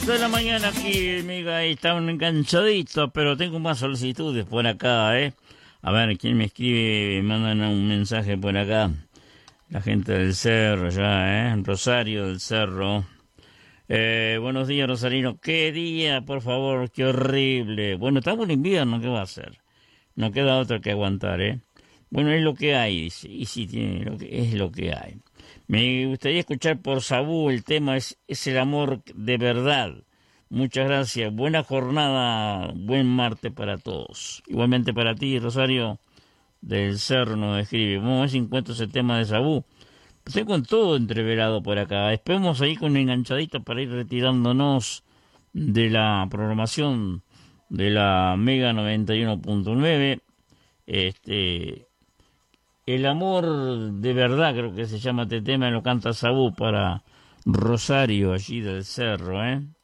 De la mañana aquí, amiga, estaban enganchaditos, pero tengo más solicitudes por acá, ¿eh? A ver, ¿quién me escribe? Me mandan un mensaje por acá. La gente del Cerro, ya, ¿eh? Rosario del Cerro. Buenos días, Rosarino. ¿Qué día, por favor? Qué horrible. Bueno, estamos en invierno, ¿qué va a hacer? No queda otra que aguantar, ¿eh? Bueno, es lo que hay, dice. Y sí, es lo que hay. Me gustaría escuchar por Sabú, el tema es el amor de verdad. Muchas gracias. Buena jornada, buen martes para todos. Igualmente para ti, Rosario del Cerro nos escribe. Vamos a ver si encuentro ese tema de Sabú. Estoy con todo entreverado por acá. Esperemos ahí con una enganchadita para ir retirándonos de la programación de la Mega 91.9. El amor de verdad, creo que se llama este tema, lo canta Sabú para Rosario, allí del Cerro, ¿eh?